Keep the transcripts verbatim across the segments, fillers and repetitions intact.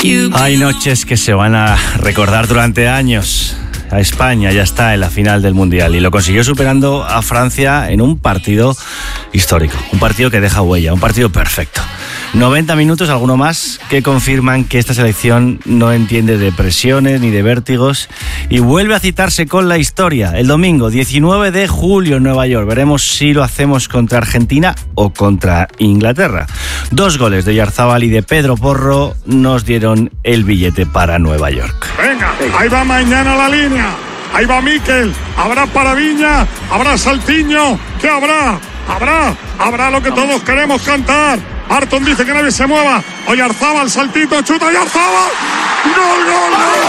Hay noches que se van a recordar durante años. A España ya está en la final del Mundial y lo consiguió superando a Francia en un partido histórico, un partido que deja huella, un partido perfecto. noventa minutos, alguno más, que confirman que esta selección no entiende de presiones ni de vértigos y vuelve a citarse con la historia. El domingo, diecinueve de julio en Nueva York. Veremos si lo hacemos contra Argentina o contra Inglaterra. Dos goles de Oyarzabal y de Pedro Porro nos dieron el billete para Nueva York. Venga, ahí va mañana la línea. Ahí va Mikel. Habrá para Viña, habrá Saltiño. ¿Qué habrá? Habrá, habrá lo que todos queremos cantar. Arton dice que nadie se mueva. Oyarzabal, saltito, chuta Oyarzabal. ¡Gol, gol,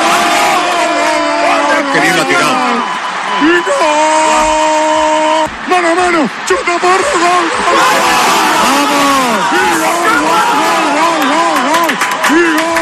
gol! ¡Qué bien lo ha tirado! ¡Y gol! ¡Mano a mano! ¡Chuta Porro! ¡Gol! ¡Vamos! ¡Y gol, gol, gol, gol, gol! ¡Y gol!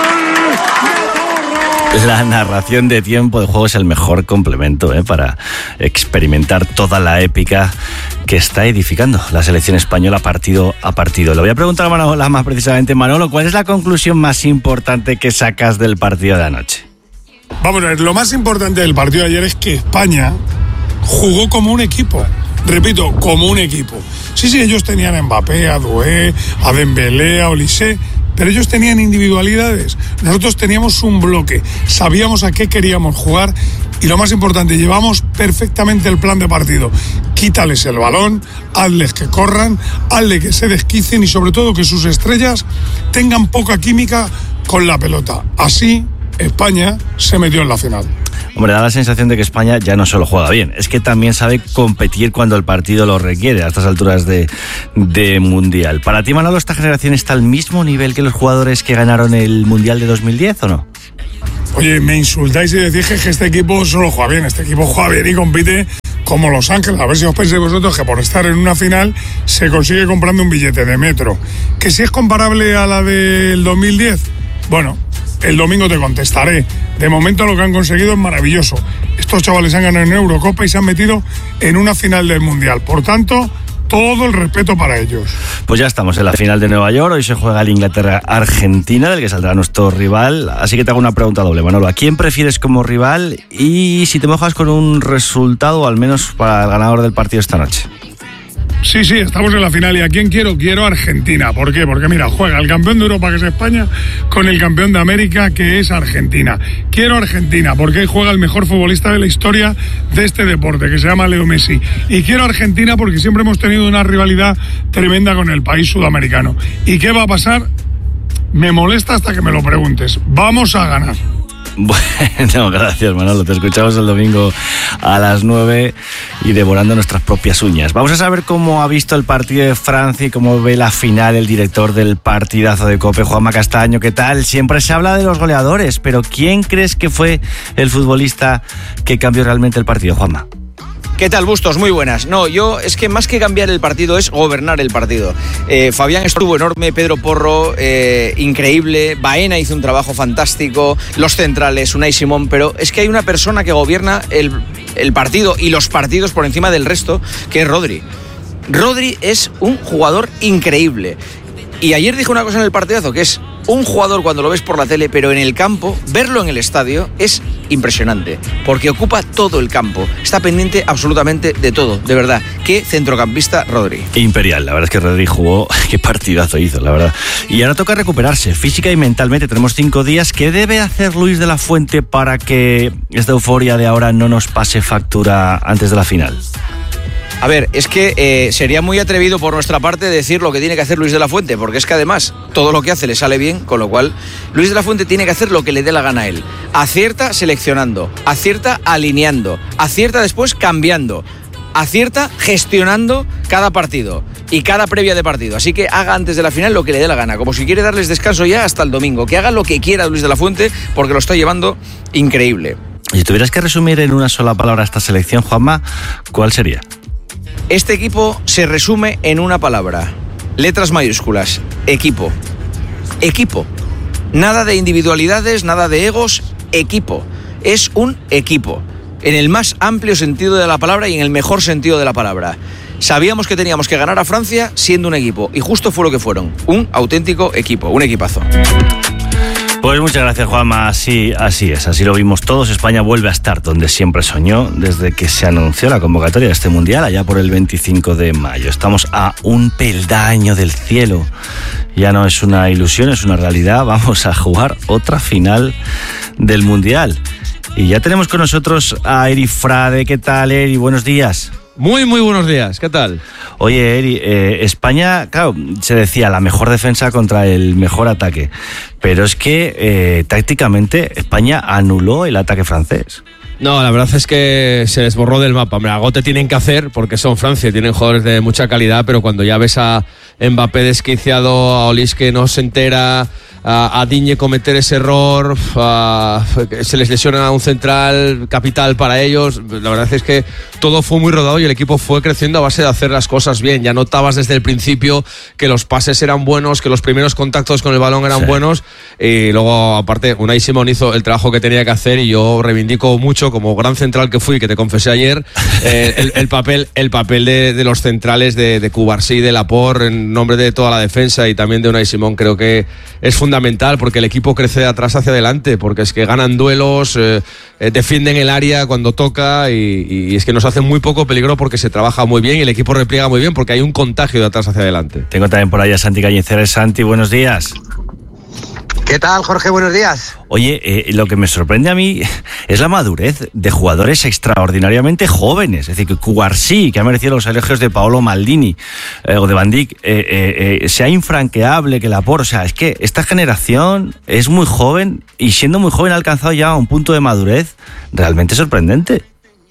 La narración de tiempo de juego es el mejor complemento ¿eh? para experimentar toda la épica que está edificando la selección española partido a partido. Le voy a preguntar a Manolo más precisamente. Manolo, ¿cuál es la conclusión más importante que sacas del partido de anoche? Vamos a ver, lo más importante del partido de ayer es que España jugó como un equipo. Repito, como un equipo. Sí, sí, ellos tenían a Mbappé, a Doué, a Dembélé, a Olise, pero ellos tenían individualidades. Nosotros teníamos un bloque, sabíamos a qué queríamos jugar y lo más importante, llevamos perfectamente el plan de partido. Quítales el balón, hazles que corran, hazles que se desquicen y sobre todo que sus estrellas tengan poca química con la pelota. Así, España se metió en la final. Hombre, da la sensación de que España ya no solo juega bien, es que también sabe competir cuando el partido lo requiere a estas alturas de, de Mundial. ¿Para ti, Manolo, esta generación está al mismo nivel que los jugadores que ganaron el Mundial de dos mil diez o no? Oye, me insultáis y decís que este equipo solo juega bien. Este equipo juega bien y compite como Los Ángeles. A ver si os pensáis vosotros que por estar en una final se consigue comprando un billete de metro. ¿Que si es comparable a la del dos mil diez? Bueno, el domingo te contestaré. De momento lo que han conseguido es maravilloso. Estos chavales han ganado en Eurocopa y se han metido en una final del Mundial. Por tanto, todo el respeto para ellos. Pues ya estamos en la final de Nueva York. Hoy se juega el Inglaterra-Argentina, del que saldrá nuestro rival. Así que te hago una pregunta doble, Manolo. ¿A quién prefieres como rival? Y si te mojas con un resultado, al menos para el ganador del partido esta noche. Sí, sí, estamos en la final. ¿Y a quién quiero? Quiero a Argentina. ¿Por qué? Porque mira, juega el campeón de Europa, que es España, con el campeón de América, que es Argentina. Quiero a Argentina porque juega el mejor futbolista de la historia de este deporte, que se llama Leo Messi. Y quiero a Argentina porque siempre hemos tenido una rivalidad tremenda con el país sudamericano. ¿Y qué va a pasar? Me molesta hasta que me lo preguntes. Vamos a ganar. Bueno, gracias, Manolo. Te escuchamos el domingo a las nueve y devorando nuestras propias uñas. Vamos a saber cómo ha visto el partido de Francia y cómo ve la final el director del partidazo de COPE, Juanma Castaño. ¿Qué tal? Siempre se habla de los goleadores, pero ¿quién crees que fue el futbolista que cambió realmente el partido, Juanma? ¿Qué tal, Bustos? Muy buenas. No, yo es que más que cambiar el partido es gobernar el partido. Eh, Fabián estuvo enorme, Pedro Porro eh, increíble, Baena hizo un trabajo fantástico, los centrales, Unai Simón, pero es que hay una persona que gobierna el, el partido y los partidos por encima del resto, que es Rodri. Rodri es un jugador increíble. Y ayer dijo una cosa en el partidazo, que es un jugador cuando lo ves por la tele, pero en el campo, verlo en el estadio es impresionante, porque ocupa todo el campo, está pendiente absolutamente de todo, de verdad. Qué centrocampista Rodri. Imperial, la verdad es que Rodri jugó, qué partidazo hizo, la verdad. Y ahora toca recuperarse, física y mentalmente, tenemos cinco días. ¿Qué debe hacer Luis de la Fuente para que esta euforia de ahora no nos pase factura antes de la final? A ver, es que eh, sería muy atrevido por nuestra parte decir lo que tiene que hacer Luis de la Fuente, porque es que además todo lo que hace le sale bien, con lo cual Luis de la Fuente tiene que hacer lo que le dé la gana a él. Acierta seleccionando, acierta alineando, acierta después cambiando, acierta gestionando cada partido y cada previa de partido. Así que haga antes de la final lo que le dé la gana, como si quiere darles descanso ya hasta el domingo. Que haga lo que quiera Luis de la Fuente, porque lo está llevando increíble. Y si tuvieras que resumir en una sola palabra esta selección, Juanma, ¿cuál sería? Este equipo se resume en una palabra, letras mayúsculas, equipo. Equipo. Nada de individualidades, nada de egos, equipo. Es un equipo, en el más amplio sentido de la palabra y en el mejor sentido de la palabra. Sabíamos que teníamos que ganar a Francia siendo un equipo, y justo fue lo que fueron, un auténtico equipo, un equipazo. Pues muchas gracias, Juanma. Así, así es, así lo vimos todos. España vuelve a estar donde siempre soñó desde que se anunció la convocatoria de este Mundial, allá por el veinticinco de mayo. Estamos a un peldaño del cielo. Ya no es una ilusión, es una realidad. Vamos a jugar otra final del Mundial. Y ya tenemos con nosotros a Eri Frade. ¿Qué tal, Eri? Buenos días. Muy, muy buenos días. ¿Qué tal? Oye, Eri, eh, España, claro, se decía la mejor defensa contra el mejor ataque, pero es que eh, tácticamente España anuló el ataque francés. No, la verdad es que se les borró del mapa. Hombre, algo te tienen que hacer porque son Francia, tienen jugadores de mucha calidad, pero cuando ya ves a Mbappé desquiciado, a Olise que no se entera, a, a Digne cometer ese error, a, se les lesiona un central capital para ellos, la verdad es que todo fue muy rodado y el equipo fue creciendo a base de hacer las cosas bien. Ya notabas desde el principio que los pases eran buenos, que los primeros contactos con el balón eran sí. buenos, y luego aparte Unai Simón hizo el trabajo que tenía que hacer y yo reivindico mucho, como gran central que fui, que te confesé ayer, eh, el, el papel el papel de, de los centrales de, de Cubarsí, de Laporte, en nombre de toda la defensa y también de Unai Simón. Creo que es fundamental porque el equipo crece de atrás hacia adelante, porque es que ganan duelos, eh, eh, defienden el área cuando toca y, y es que nos hacen muy poco peligro porque se trabaja muy bien y el equipo repliega muy bien porque hay un contagio de atrás hacia adelante. Tengo también por ahí a Santi Cañizares. Santi, buenos días. ¿Qué tal, Jorge? Buenos días. Oye, eh, lo que me sorprende a mí es la madurez de jugadores extraordinariamente jóvenes. Es decir, que Cubarsí, que ha merecido los elogios de Paolo Maldini eh, o de Van Dijk, eh, eh, eh, sea infranqueable, que Laporte. O sea, es que esta generación es muy joven y siendo muy joven ha alcanzado ya un punto de madurez realmente sorprendente.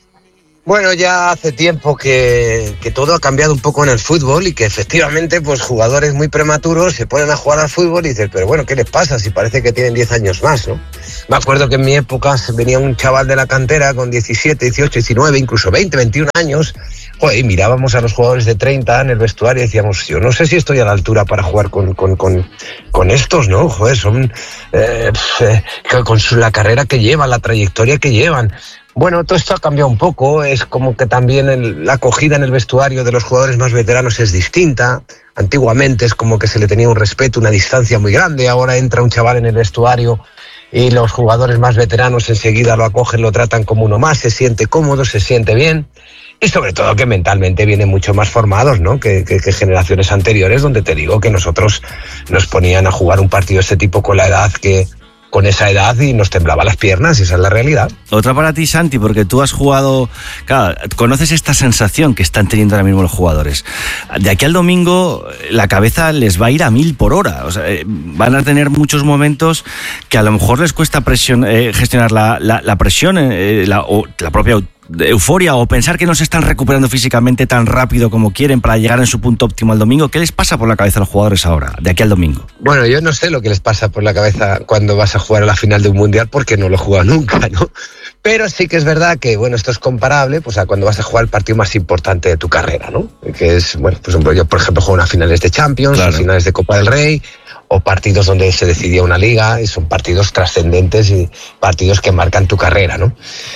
Bueno, ya hace tiempo que, que todo ha cambiado un poco en el fútbol y que efectivamente pues jugadores muy prematuros se ponen a jugar al fútbol y dices, pero bueno, ¿qué les pasa? Si parece que tienen diez años más, ¿no? Me acuerdo que en mi época venía un chaval de la cantera con diecisiete, dieciocho, diecinueve, incluso veinte, veintiún años, joder, y mirábamos a los jugadores de treinta en el vestuario y decíamos, yo no sé si estoy a la altura para jugar con, con, con, con estos, ¿no? Joder, son eh, eh, con su, la carrera que llevan, la trayectoria que llevan. Bueno, todo esto ha cambiado un poco, es como que también el, la acogida en el vestuario de los jugadores más veteranos es distinta. Antiguamente es como que se le tenía un respeto, una distancia muy grande, ahora entra un chaval en el vestuario y los jugadores más veteranos enseguida lo acogen, lo tratan como uno más, se siente cómodo, se siente bien. Y sobre todo que mentalmente vienen mucho más formados, ¿no? Que, que, que generaciones anteriores, donde te digo que nosotros nos ponían a jugar un partido de este tipo con la edad que... con esa edad y nos temblaba las piernas, y esa es la realidad. Otra para ti, Santi, porque tú has jugado, claro, conoces esta sensación que están teniendo ahora mismo los jugadores. De aquí al domingo la cabeza les va a ir a mil por hora, o sea, van a tener muchos momentos que a lo mejor les cuesta presión, eh, gestionar la, la, la presión, eh, la, o la propia euforia, o pensar que no se están recuperando físicamente tan rápido como quieren para llegar en su punto óptimo al domingo. ¿Qué les pasa por la cabeza a los jugadores ahora, de aquí al domingo? Bueno, yo no sé lo que les pasa por la cabeza cuando vas a jugar a la final de un mundial, porque no lo he jugado nunca, ¿no? Pero sí que es verdad que, bueno, esto es comparable pues a cuando vas a jugar el partido más importante de tu carrera, ¿no? Que es, bueno, pues yo por ejemplo juego unas finales de Champions, claro, finales de Copa del Rey, o partidos donde se decidía una liga, y son partidos trascendentes y partidos que marcan tu carrera, ¿no?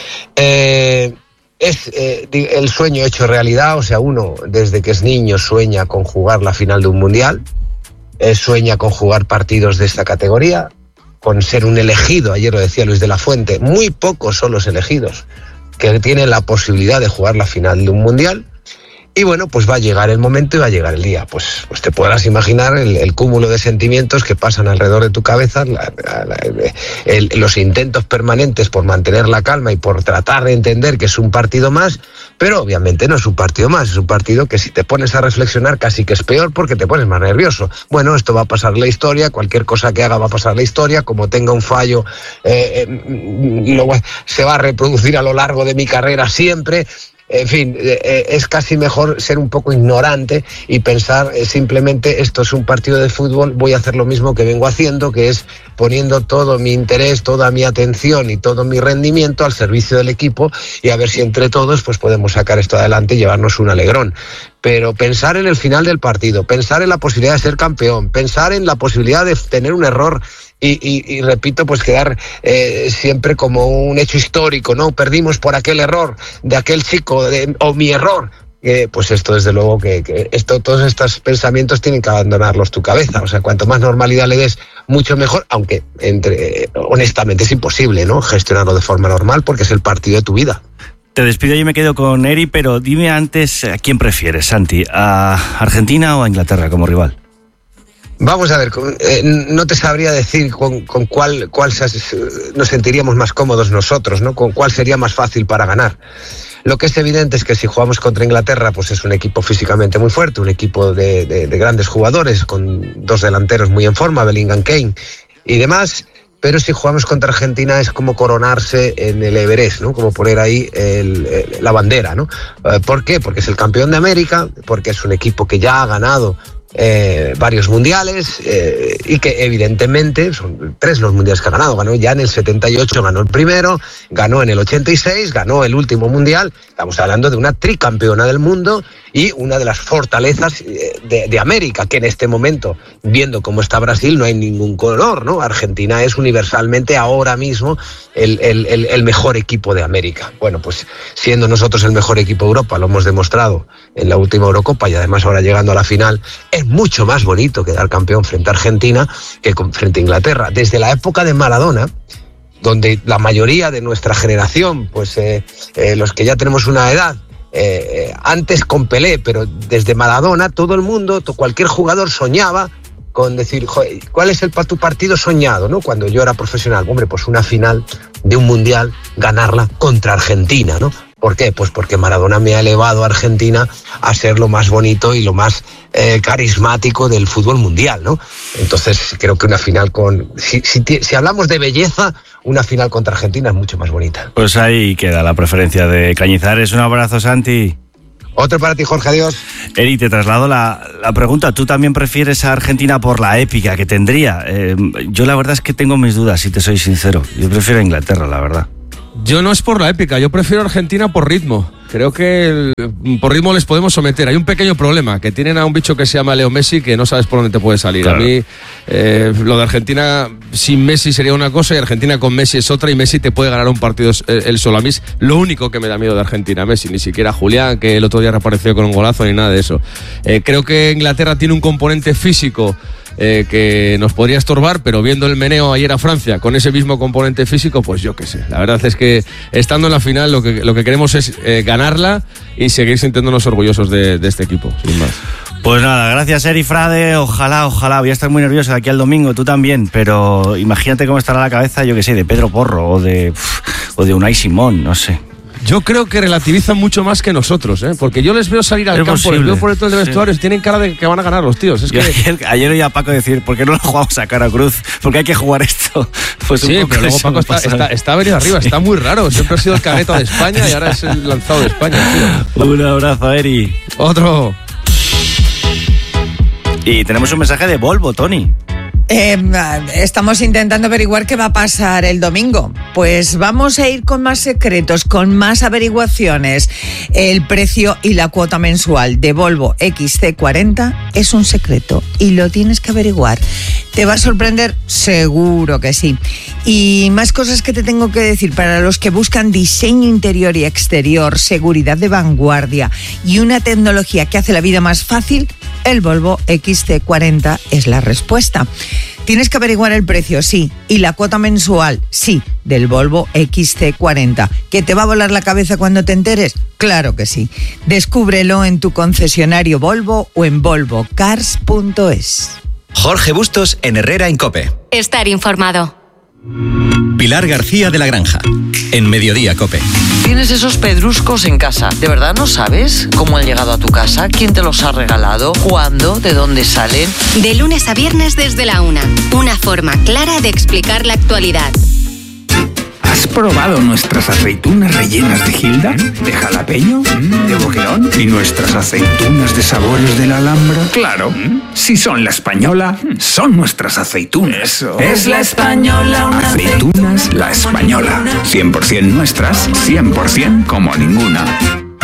Eh... Es eh, el sueño hecho realidad, o sea, uno desde que es niño sueña con jugar la final de un mundial, eh, sueña con jugar partidos de esta categoría, con ser un elegido, ayer lo decía Luis de la Fuente, muy pocos son los elegidos que tienen la posibilidad de jugar la final de un mundial. Y bueno, pues va a llegar el momento y va a llegar el día. Pues, pues te podrás imaginar el, el cúmulo de sentimientos que pasan alrededor de tu cabeza, la, la, el, los intentos permanentes por mantener la calma y por tratar de entender que es un partido más, pero obviamente no es un partido más, es un partido que si te pones a reflexionar casi que es peor porque te pones más nervioso. Bueno, esto va a pasar la historia, cualquier cosa que haga va a pasar la historia, como tenga un fallo, eh, eh, lo, se va a reproducir a lo largo de mi carrera siempre. En fin, eh, es casi mejor ser un poco ignorante y pensar eh, simplemente esto es un partido de fútbol, voy a hacer lo mismo que vengo haciendo, que es poniendo todo mi interés, toda mi atención y todo mi rendimiento al servicio del equipo, y a ver si entre todos pues podemos sacar esto adelante y llevarnos un alegrón. Pero pensar en el final del partido, pensar en la posibilidad de ser campeón, pensar en la posibilidad de tener un error y, y, y repito, pues quedar eh, siempre como un hecho histórico, ¿no? Perdimos por aquel error de aquel chico, de, o mi error. eh, pues esto desde luego que, que esto, todos estos pensamientos tienen que abandonarlos tu cabeza. O sea, cuanto más normalidad le des, mucho mejor, aunque entre, honestamente es imposible, ¿no?, gestionarlo de forma normal porque es el partido de tu vida. Te despido y me quedo con Eri, pero dime antes, ¿a quién prefieres, Santi? ¿A Argentina o a Inglaterra como rival? Vamos a ver, eh, no te sabría decir con, con cuál, cuál nos sentiríamos más cómodos nosotros, ¿no? Con cuál sería más fácil para ganar. Lo que es evidente es que si jugamos contra Inglaterra, pues es un equipo físicamente muy fuerte, un equipo de, de, de grandes jugadores, con dos delanteros muy en forma, Bellingham, Kane y demás. Pero si jugamos contra Argentina es como coronarse en el Everest, ¿no? Como poner ahí el, el, la bandera, ¿no? ¿Por qué? Porque es el campeón de América, porque es un equipo que ya ha ganado Eh, varios mundiales eh, y que evidentemente son tres los mundiales que ha ganado. Ganó ya en el setenta y ocho, ganó el primero, ganó en el ochenta y seis, ganó el último mundial. Estamos hablando de una tricampeona del mundo y una de las fortalezas de, de América, que en este momento, viendo cómo está Brasil, no hay ningún color, ¿no? Argentina es universalmente ahora mismo el, el, el, el mejor equipo de América. Bueno, pues siendo nosotros el mejor equipo de Europa, lo hemos demostrado en la última Eurocopa y además ahora llegando a la final, es mucho más bonito quedar campeón frente a Argentina que frente a Inglaterra. Desde la época de Maradona, donde la mayoría de nuestra generación, pues eh, eh, los que ya tenemos una edad, eh, antes con Pelé, pero desde Maradona, todo el mundo, cualquier jugador soñaba con decir, joder, ¿cuál es el tu partido soñado, ¿no? Cuando yo era profesional, hombre, pues una final de un mundial, ganarla contra Argentina, ¿no? ¿Por qué? Pues porque Maradona me ha elevado a Argentina a ser lo más bonito y lo más eh, carismático del fútbol mundial, ¿no? Entonces creo que una final con... Si, si, si hablamos de belleza, una final contra Argentina es mucho más bonita. Pues ahí queda la preferencia de Cañizares. Un abrazo, Santi. Otro para ti, Jorge, adiós. Eri, te traslado la, la pregunta. ¿Tú también prefieres a Argentina por la épica que tendría? Eh, yo la verdad es que tengo mis dudas, si te soy sincero. Yo prefiero a Inglaterra, la verdad. Yo no es por la épica, yo prefiero a Argentina por ritmo. Creo que el, por ritmo les podemos someter. Hay un pequeño problema, que tienen a un bicho que se llama Leo Messi, que no sabes por dónde te puede salir. Claro. A mí, eh, lo de Argentina sin Messi sería una cosa y Argentina con Messi es otra, y Messi te puede ganar un partido él solo. A mí es lo único que me da miedo de Argentina, Messi, ni siquiera Julián, que el otro día reapareció con un golazo, ni nada de eso. Eh, creo que Inglaterra tiene un componente físico Eh, que nos podría estorbar, pero viendo el meneo ayer a Francia con ese mismo componente físico, pues yo qué sé. La verdad es que estando en la final lo que, lo que queremos es eh, ganarla y seguir sintiéndonos orgullosos de, de este equipo, sin más. Pues nada, gracias Eri Frade, ojalá, ojalá, voy a estar muy nervioso de aquí al domingo, tú también, pero imagínate cómo estará la cabeza, yo qué sé, de Pedro Porro o de, o de Unai Simón, no sé. Yo creo que relativizan mucho más que nosotros, ¿eh? Porque yo les veo salir al es campo, posible. Les veo por el túnel de vestuarios, sí. Tienen cara de que van a ganar los tíos. Es yo, que... ayer, ayer oí a Paco decir, ¿por qué no lo jugamos a cara cruz? Porque hay que jugar esto. Pues sí, pero luego Paco está, está, está venido arriba, está muy raro. Siempre ha sido el careta de España y ahora es el lanzado de España, tío. Un abrazo, Eri. Otro. Y tenemos un mensaje de Volvo, Tony. Eh, estamos intentando averiguar qué va a pasar el domingo. Pues vamos a ir con más secretos, con más averiguaciones. El precio y la cuota mensual de Volvo X C cuarenta es un secreto y lo tienes que averiguar. ¿Te va a sorprender? Seguro que sí. Y más cosas que te tengo que decir para los que buscan diseño interior y exterior, seguridad de vanguardia y una tecnología que hace la vida más fácil. El Volvo X C cuarenta es la respuesta. Tienes que averiguar el precio, sí, y la cuota mensual, sí, del Volvo X C cuarenta. ¿Que te va a volar la cabeza cuando te enteres? Claro que sí. Descúbrelo en tu concesionario Volvo o en volvo cars punto es. Jorge Bustos en Herrera en COPE. Estar informado. Pilar García de la Granja, en Mediodía COPE. Tienes esos pedruscos en casa. ¿De verdad no sabes cómo han llegado a tu casa? ¿Quién te los ha regalado? ¿Cuándo? ¿De dónde salen? De lunes a viernes desde la una. Una forma clara de explicar la actualidad. ¿Has probado nuestras aceitunas rellenas de Gilda? ¿De jalapeño? ¿De boquerón? ¿Y nuestras aceitunas de sabores de la Alhambra? Claro, si son la Española, son nuestras aceitunas. Eso. Es la Española una aceitunas La Española. cien por ciento nuestras, cien por ciento como ninguna.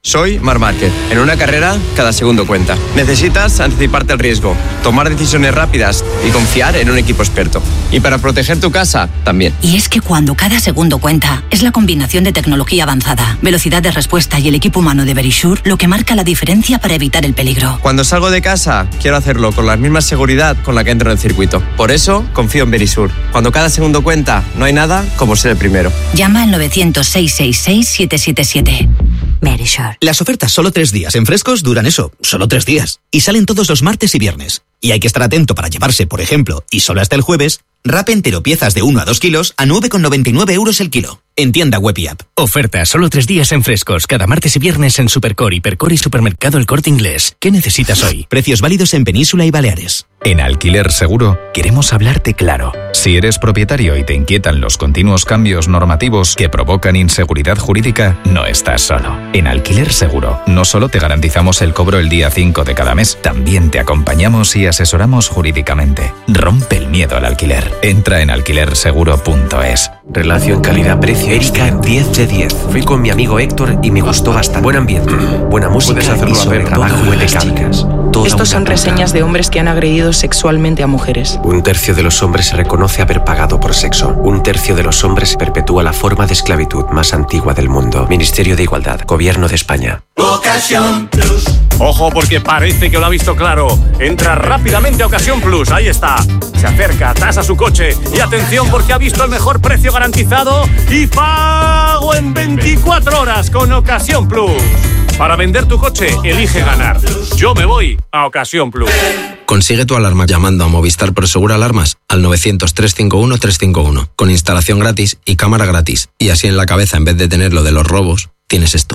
Soy Marc Márquez. En una carrera, cada segundo cuenta. Necesitas anticiparte al riesgo, tomar decisiones rápidas y confiar en un equipo experto. Y para proteger tu casa, también. Y es que cuando cada segundo cuenta, es la combinación de tecnología avanzada, velocidad de respuesta y el equipo humano de Verisure lo que marca la diferencia para evitar el peligro. Cuando salgo de casa, quiero hacerlo con la misma seguridad con la que entro en el circuito. Por eso, confío en Verisure. Cuando cada segundo cuenta, no hay nada como ser el primero. Llama al novecientos, seiscientos sesenta y seis, siete siete siete. Verisure. Las ofertas solo tres días en Frescos duran eso, solo tres días. Y salen todos los martes y viernes. Y hay que estar atento para llevarse, por ejemplo, y solo hasta el jueves, wrap entero piezas de uno a dos kilos a nueve con noventa y nueve euros el kilo. En tienda web y app. Oferta solo tres días en Frescos, cada martes y viernes en Supercore, Hipercore y Supermercado El Corte Inglés. ¿Qué necesitas hoy? Precios válidos en Península y Baleares. En Alquiler Seguro queremos hablarte claro. Si eres propietario y te inquietan los continuos cambios normativos que provocan inseguridad jurídica, no estás solo. En Alquiler Seguro no solo te garantizamos el cobro el día cinco de cada mes, también te acompañamos y asesoramos jurídicamente. Rompe el miedo al alquiler. Entra en alquiler seguro punto es. Relación calidad-precio. Erika, diez de diez. Fui con mi amigo Héctor y me gustó bastante. Buen ambiente, buena música y sobre trabajo impecable. Estos son reseñas de hombres que han agredido sexualmente a mujeres. Un tercio de los hombres se reconoce haber pagado por sexo. Un tercio de los hombres perpetúa la forma de esclavitud más antigua del mundo. Ministerio de Igualdad, Gobierno de España. Ocasión Plus. Ojo, porque parece que lo ha visto claro. Entra rápidamente a Ocasión Plus, ahí está. Se acerca, tasa su coche y atención porque ha visto el mejor precio garantizado y pago en veinticuatro horas con Ocasión Plus. Para vender tu coche, elige ganar. Yo me voy a Ocasión Plus. Consigue tu alarma llamando a Movistar Prosegur Alarmas al novecientos, trescientos cincuenta y uno, trescientos cincuenta y uno con instalación gratis y cámara gratis. Y así en la cabeza, en vez de tener lo de los robos, tienes esto.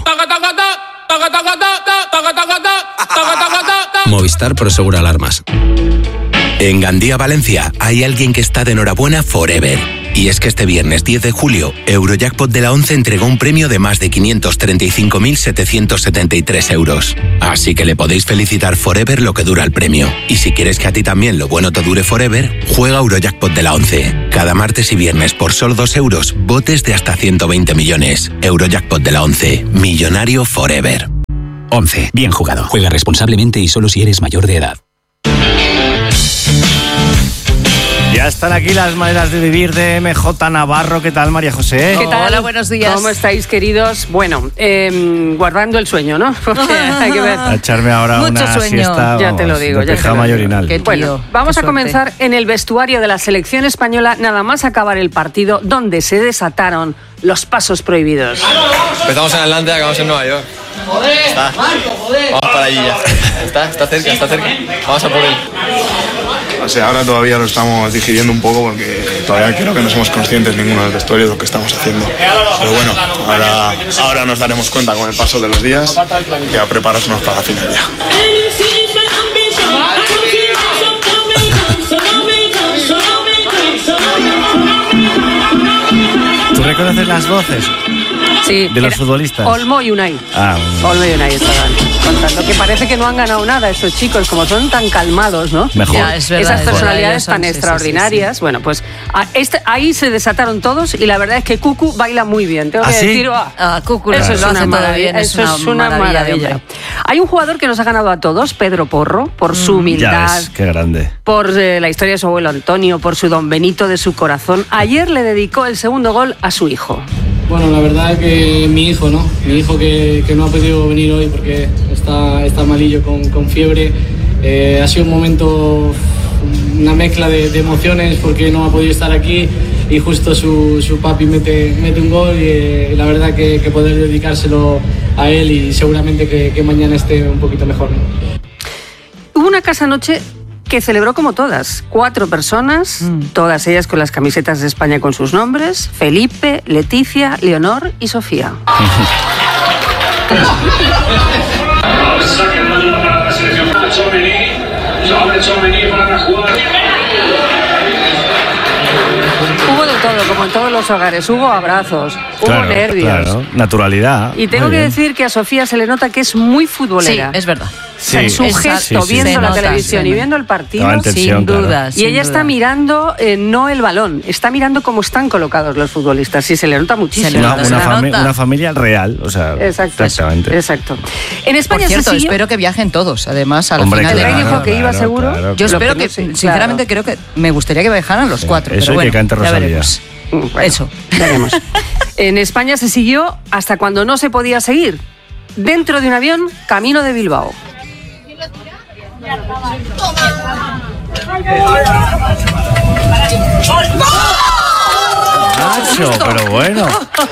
Movistar Prosegur Alarmas. En Gandía, Valencia, hay alguien que está de enhorabuena forever. Y es que este viernes diez de julio, Eurojackpot de la once entregó un premio de más de quinientos treinta y cinco mil setecientos setenta y tres euros. Así que le podéis felicitar forever lo que dura el premio. Y si quieres que a ti también lo bueno te dure forever, juega Eurojackpot de la once. Cada martes y viernes por solo dos euros, botes de hasta ciento veinte millones. Eurojackpot de la once. Millonario forever. once. Bien jugado. Juega responsablemente y solo si eres mayor de edad. Ya están aquí las maneras de vivir de M J Navarro. ¿Qué tal, María José? ¿Qué tal? Hola, buenos días. ¿Cómo estáis, queridos? Bueno, eh, guardando el sueño, ¿no? Porque hay que ver. A echarme ahora Mucho una sueño. siesta. Ya te lo digo. Ya te lo mayorinal. digo. Bueno, vamos a comenzar en el vestuario de la selección española, nada más acabar el partido, donde se desataron los pasos prohibidos. Empezamos en Atlanta y acabamos en Nueva York. ¡Joder! Está. Vamos para allí ya. Está, está cerca, está cerca. Vamos a por él. O sea, ahora todavía lo estamos digiriendo un poco porque todavía creo que no somos conscientes ninguno del vestuario de lo que estamos haciendo. Pero bueno, ahora, ahora nos daremos cuenta con el paso de los días y a prepararnos para la final ya. ¿Tú reconoces las voces? Sí, de los futbolistas. Olmo y Unai. Ah, Olmo y Unai estaban contando que parece que no han ganado nada estos chicos, como son tan calmados, ¿no? Mejor. Ya, es verdad, esas personalidades tan sí, extraordinarias. Sí, sí, sí. Bueno, pues a este, ahí se desataron todos y la verdad es que Cucu baila muy bien. Tengo ¿Ah, que sí? decir, ah, ah, Cucu eso lo es hace una todo maravilla. bien, es eso una es una maravilla. maravilla. Hay un jugador que nos ha ganado a todos, Pedro Porro, por su Mm, humildad. ya ves, qué grande. Por eh, la historia de su abuelo Antonio, por su don Benito de su corazón. Ayer le dedicó el segundo gol a su hijo. Bueno, la verdad es que mi hijo, ¿no? Mi hijo que, que no ha podido venir hoy porque está, está malillo con, con fiebre. Eh, ha sido un momento, una mezcla de, de emociones porque no ha podido estar aquí y justo su, su papi mete, mete un gol y eh, la verdad que, que poder dedicárselo a él y seguramente que, que mañana esté un poquito mejor, ¿no? Hubo una casa noche que celebró como todas, cuatro personas, mm. todas ellas con las camisetas de España con sus nombres: Felipe, Leticia, Leonor y Sofía. Hubo de todo, como en todos los hogares. Hubo abrazos, claro, hubo nervios. Claro, naturalidad. Y tengo que decir que a Sofía se le nota que es muy futbolera. Sí, es verdad. Sí. O sea, en su Exacto. gesto, Sí, sí, viendo sí. la Se nota, televisión se y nota. viendo el partido, Estaba en tensión, sin claro. duda. Sin Y ella duda. está mirando eh, no el balón, está mirando cómo están colocados los futbolistas. Y se le nota muchísimo. Una, una fami- una familia real, o sea, Exacto. exactamente. Exacto. En España Por cierto, se siguió... espero que viajen todos, además, a la Hombre, final claro, de la dijo que iba claro, seguro. claro, Yo claro. espero Lo que, que no sé, sinceramente, creo que me gustaría que viajaran los cuatro. Eso pero y bueno, que cante ya Rosalía. veremos. Bueno, Eso. Veremos. En España se siguió hasta cuando no se podía seguir. Dentro de un avión, camino de Bilbao. Nacho, pero bueno.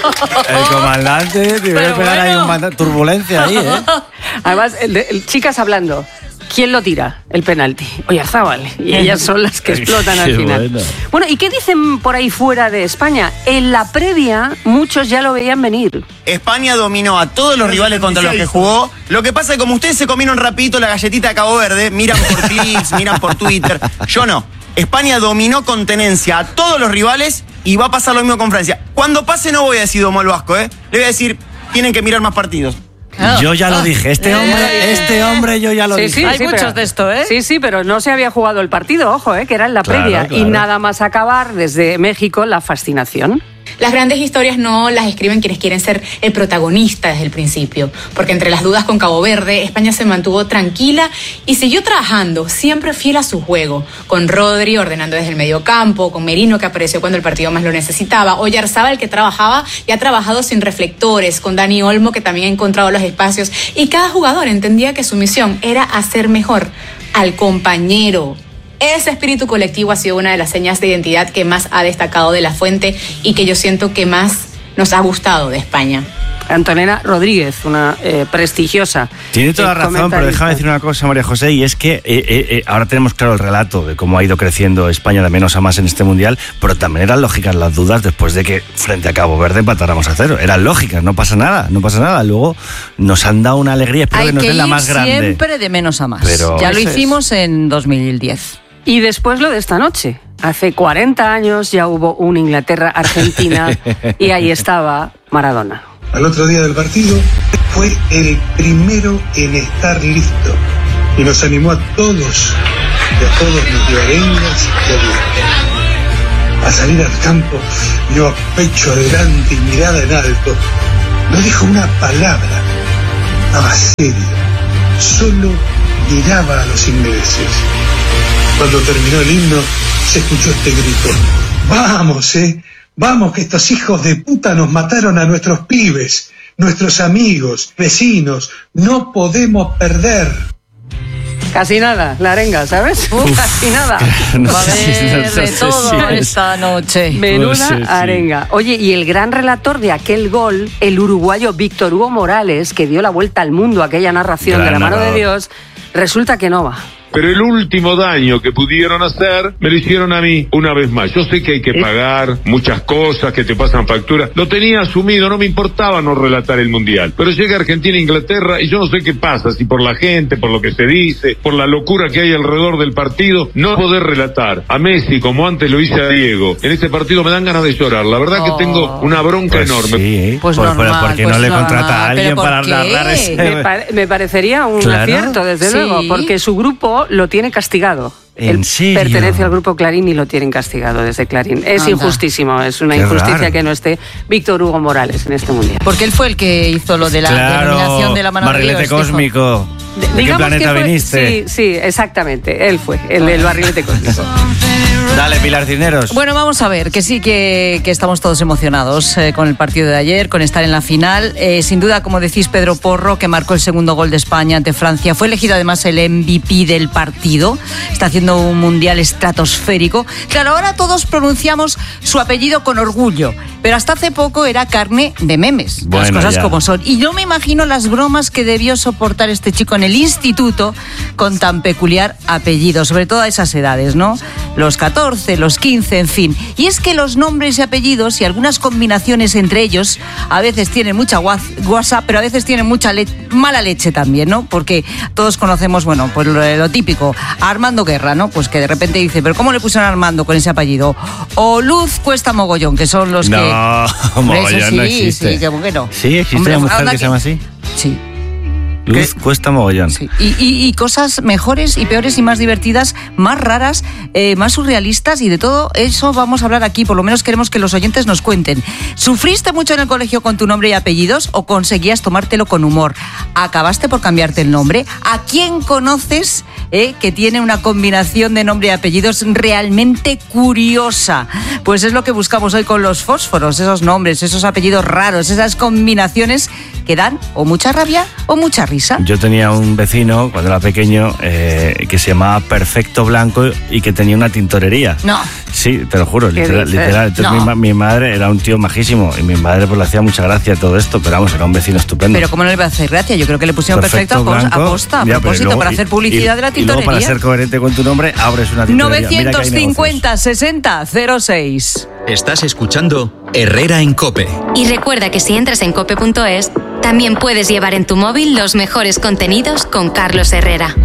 El comandante tiene que pegar ahí un manda- turbulencia ahí, ¿eh? Además, el de- el- chicas hablando. ¿Quién lo tira? El penalti. Oyarzábal. Y ellas son las que explotan al Qué final. bueno. Bueno, ¿y qué dicen por ahí fuera de España? En la previa, muchos ya lo veían venir. España dominó a todos los rivales contra los que jugó. Lo que pasa es que como ustedes se comieron rapidito la galletita de Cabo Verde, miran por clics, miran por Twitter. Yo no. España dominó con tenencia a todos los rivales y va a pasar lo mismo con Francia. Cuando pase no voy a decir domo al Vasco, ¿eh? Le voy a decir, tienen que mirar más partidos. Yo ya lo dije, este hombre, este hombre yo ya lo Sí, dije. sí, Hay sí, muchos pero- de esto, ¿eh? Sí, sí, pero no se había jugado el partido, ojo, ¿eh? Que era en la Claro, previa. claro. Y nada más acabar desde México, la fascinación. Las grandes historias no las escriben quienes quieren ser el protagonista desde el principio, porque entre las dudas con Cabo Verde, España se mantuvo tranquila y siguió trabajando, siempre fiel a su juego, con Rodri ordenando desde el mediocampo, con Merino que apareció cuando el partido más lo necesitaba, Oyarzábal que trabajaba y ha trabajado sin reflectores, con Dani Olmo que también ha encontrado los espacios y cada jugador entendía que su misión era hacer mejor al compañero. Ese espíritu colectivo ha sido una de las señas de identidad que más ha destacado de La Fuente y que yo siento que más nos ha gustado de España. Antonella Rodríguez, una eh, prestigiosa. Tiene toda eh, razón, pero comentarista. déjame decir una cosa, María José, y es que eh, eh, eh, ahora tenemos claro el relato de cómo ha ido creciendo España de menos a más en este Mundial, pero también eran lógicas las dudas después de que frente a Cabo Verde empatáramos a cero. Eran lógicas, no pasa nada, no pasa nada. Luego nos han dado una alegría, espero Hay que nos que den la ir más grande. siempre de menos a más. Pero- ya lo Eso es. hicimos en dos mil diez. Y después lo de esta noche. Hace cuarenta años ya hubo un Inglaterra-Argentina y ahí estaba Maradona. Al otro día del partido fue el primero en estar listo y nos animó a todos y a todos nos dio arengas y aliento. A salir al campo dio pecho adelante y mirada en alto. No dijo una palabra, estaba serio, solo miraba a los ingleses. Cuando terminó el himno se escuchó este grito: ¡vamos, eh! ¡Vamos, que estos hijos de puta nos mataron a nuestros pibes, nuestros amigos, vecinos! ¡No podemos perder! Casi nada, la arenga, ¿sabes? Uf. Casi nada. No Va a sé si- haber no sé de si todo es- esta noche. Menuda No sé, sí. arenga. Oye, y el gran relator de aquel gol, el uruguayo Víctor Hugo Morales, que dio la vuelta al mundo aquella narración Gran de la mano de narrador. Dios, resulta que no va. Pero el último daño que pudieron hacer me lo hicieron a mí una vez más. Yo sé que hay que pagar muchas cosas, que te pasan facturas. Lo tenía asumido, no me importaba no relatar el Mundial. Pero llega Argentina e Inglaterra y yo no sé qué pasa, si por la gente, por lo que se dice, por la locura que hay alrededor del partido, no poder relatar a Messi como antes lo hice a Diego. En este partido me dan ganas de llorar. La verdad Oh. que tengo una bronca Pues enorme. sí, Pues Pues, normal, pero ¿por qué pues no le normal. contrata a alguien ¿Pero por para qué? narrar ese? Me, pare- me parecería un Claro. acierto, desde Sí. luego, porque su grupo lo tiene castigado. ¿En Él serio? pertenece al grupo Clarín y lo tienen castigado desde Clarín. Es Anda. injustísimo, es una Qué injusticia raro. que no esté Víctor Hugo Morales en este Mundial. Porque él fue el que hizo lo de la Claro, denominación de la mano de barrilete Dios, dijo. cósmico. ¿De, qué Digamos planeta que fue- viniste? Sí, sí, exactamente. Él fue, el del barrilete cósmico. Dale, Pilar Cisneros. Bueno, vamos a ver, que sí que, que estamos todos emocionados eh, con el partido de ayer, con estar en la final. Eh, sin duda, como decís, Pedro Porro, que marcó el segundo gol de España ante Francia, fue elegido además el M V P del partido. Está haciendo un mundial estratosférico. Claro, ahora todos pronunciamos su apellido con orgullo, pero hasta hace poco era carne de memes, las Bueno, cosas ya. como son. Y yo me imagino las bromas que debió soportar este chico en el instituto con tan peculiar apellido, sobre todo a esas edades, ¿no? Los catorce, los quince, en fin. Y es que los nombres y apellidos y algunas combinaciones entre ellos a veces tienen mucha guaz- guasa, pero a veces tienen mucha le- mala leche también, ¿no? Porque todos conocemos, bueno, pues lo, lo típico, a Armando Guerra, ¿no? Pues que de repente dice, ¿pero cómo le pusieron a Armando con ese apellido? O Luz Cuesta Mogollón, que son los no, que... Hombre, eso mogollón sí, no existe. sí, que bueno. Sí, existe Hombre, una mujer anda que se llama así. Sí. Luz ¿Qué? cuesta mogollón. Sí. Y, y, y cosas mejores y peores y más divertidas, más raras, eh, más surrealistas, y de todo eso vamos a hablar aquí. Por lo menos queremos que los oyentes nos cuenten. ¿Sufriste mucho en el colegio con tu nombre y apellidos o conseguías tomártelo con humor? ¿Acabaste por cambiarte el nombre? ¿A quién conoces eh, que tiene una combinación de nombre y apellidos realmente curiosa? Pues es lo que buscamos hoy con los fósforos, esos nombres, esos apellidos raros, esas combinaciones que dan o mucha rabia o mucha risa. Yo tenía un vecino cuando era pequeño eh, que se llamaba Perfecto Blanco y que tenía una tintorería. No. Sí, te lo juro, literal. literal. Entonces No. mi, ma- mi madre era un tío majísimo y mi madre pues le hacía mucha gracia todo esto, pero vamos, era un vecino estupendo. Pero ¿cómo no le va a hacer gracia? Yo creo que le pusieron perfecto, perfecto a, pos- a posta, a ya, pero propósito, luego- para y- hacer publicidad y- de la Y luego tintorería. para ser coherente con tu nombre, abres una tintorería. Mira que hay negocios. novecientos cincuenta sesenta cero seis. Estás escuchando Herrera en COPE. Y recuerda que si entras en cope punto es, también puedes llevar en tu móvil los mejores contenidos con Carlos Herrera.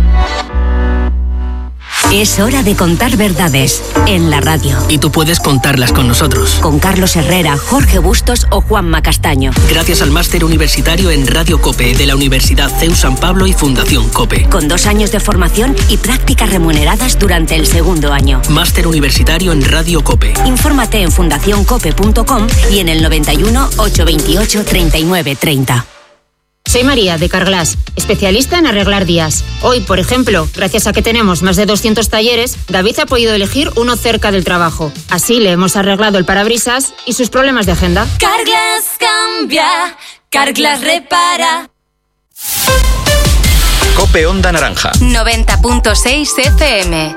Es hora de contar verdades en la radio. Y tú puedes contarlas con nosotros. Con Carlos Herrera, Jorge Bustos o Juanma Castaño. Gracias al máster universitario en Radio COPE de la Universidad C E U San Pablo y Fundación COPE. Con dos años de formación y prácticas remuneradas durante el segundo año. Máster universitario en Radio COPE. Infórmate en fundación cope punto com y en el noventa y uno, ochocientos veintiocho, treinta y nueve treinta. Soy María, de Carglass, especialista en arreglar días. Hoy, por ejemplo, gracias a que tenemos más de doscientos talleres, David ha podido elegir uno cerca del trabajo. Así le hemos arreglado el parabrisas y sus problemas de agenda. Carglass cambia, Carglass repara. COPE Onda Naranja. noventa punto seis F M.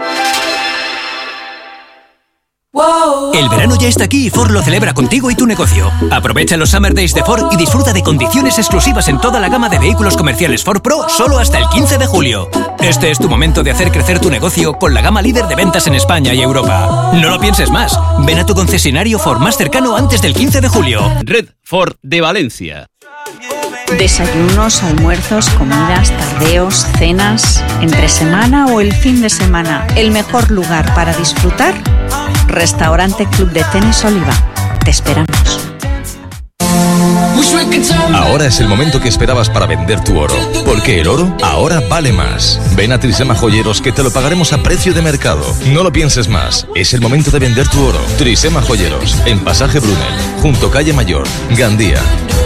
El verano ya está aquí y Ford lo celebra contigo y tu negocio. Aprovecha los Summer Days de Ford y disfruta de condiciones exclusivas en toda la gama de vehículos comerciales Ford Pro solo hasta el quince de julio. Este es tu momento de hacer crecer tu negocio con la gama líder de ventas en España y Europa. No lo pienses más. Ven a tu concesionario Ford más cercano antes del quince de julio. Red Ford de Valencia. Desayunos, almuerzos, comidas, tardeos, cenas, entre semana o el fin de semana. El mejor lugar para disfrutar, Restaurante Club de Tenis Oliva. Te esperamos. Ahora es el momento que esperabas para vender tu oro, porque el oro ahora vale más. Ven a Trisema Joyeros que te lo pagaremos a precio de mercado. No lo pienses más, es el momento de vender tu oro. Trisema Joyeros, en Pasaje Brunel, junto Calle Mayor, Gandía.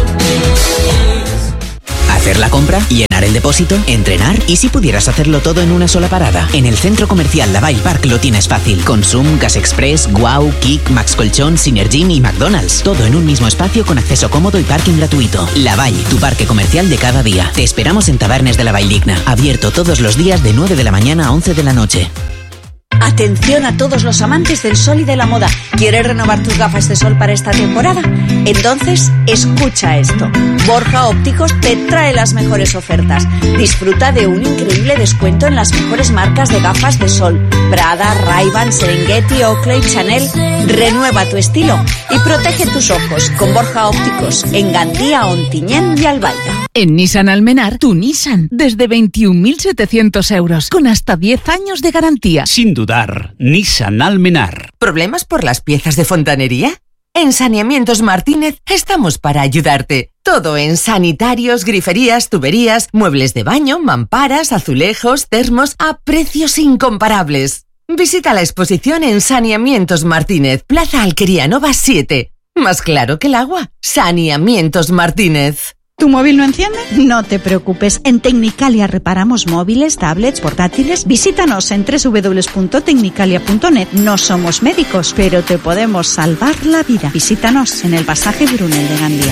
Hacer la compra, llenar el depósito, entrenar y si pudieras hacerlo todo en una sola parada. En el centro comercial Lavalle Park lo tienes fácil. Consum, Gas Express, Guau, Kik, Max Colchón, Synergym y McDonald's. Todo en un mismo espacio con acceso cómodo y parking gratuito. Lavalle, tu parque comercial de cada día. Te esperamos en Tabernes de la Valldigna. Abierto todos los días de nueve de la mañana a once de la noche. Atención a todos los amantes del sol y de la moda. ¿Quieres renovar tus gafas de sol para esta temporada? Entonces, escucha esto. Borja Ópticos te trae las mejores ofertas. Disfruta de un increíble descuento en las mejores marcas de gafas de sol. Prada, Ray-Ban, Serengeti, Oakley, Chanel. Renueva tu estilo y protege tus ojos con Borja Ópticos en Gandía, Ontinyent y Albaida. En Nissan Almenar, tu Nissan, desde veintiún mil setecientos euros, con hasta diez años de garantía. Sin dudar, Nissan Almenar. ¿Problemas por las piezas de fontanería? En Saneamientos Martínez estamos para ayudarte. Todo en sanitarios, griferías, tuberías, muebles de baño, mamparas, azulejos, termos, a precios incomparables. Visita la exposición en Saneamientos Martínez, Plaza Alquería Nova siete. Más claro que el agua. Saneamientos Martínez. ¿Tu móvil no enciende? No te preocupes, en Tecnicalia reparamos móviles, tablets, portátiles. Visítanos en doble u doble u doble u punto tecnicalia punto net. No somos médicos, pero te podemos salvar la vida. Visítanos en el Pasaje Brunel de Gandía.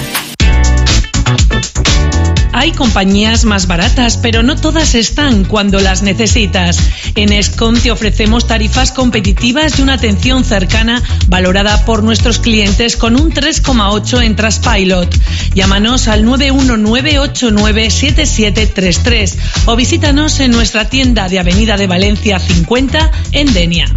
Hay compañías más baratas, pero no todas están cuando las necesitas. En Escom te ofrecemos tarifas competitivas y una atención cercana valorada por nuestros clientes con un tres coma ocho en Trustpilot. Llámanos al nueve uno nueve ocho nueve siete siete tres tres o visítanos en nuestra tienda de Avenida de Valencia cincuenta en Denia.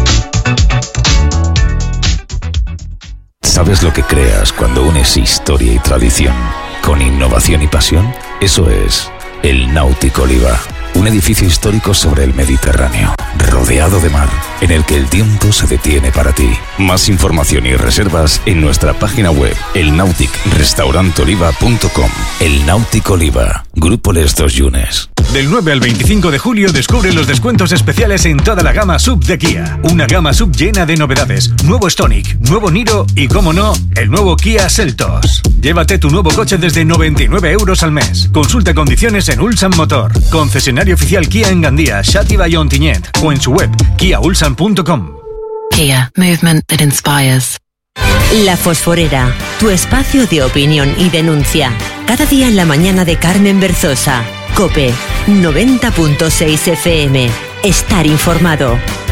¿Sabes lo que creas cuando unes historia y tradición con innovación y pasión? Eso es el Náutico Oliva, un edificio histórico sobre el Mediterráneo, rodeado de mar, en el que el tiempo se detiene para ti. Más información y reservas en nuestra página web, el nautic restaurant oliva punto com. El Náutico Oliva, Grupo Les Dos Yunes. Del nueve al veinticinco de julio descubre los descuentos especiales en toda la gama sub de Kia. Una gama sub llena de novedades. Nuevo Stonic, nuevo Niro y, como no, el nuevo Kia Seltos. Llévate tu nuevo coche desde noventa y nueve euros al mes. Consulta condiciones en Ulsan Motor. Concesionario oficial Kia en Gandía, Xàtiva y Ontinyent. O en su web, kia ulsan punto com. Kia, movement that inspires. La Fosforera, tu espacio de opinión y denuncia. Cada día en la mañana de Carmen Berzosa. COPE, noventa punto seis F M. Estar informado.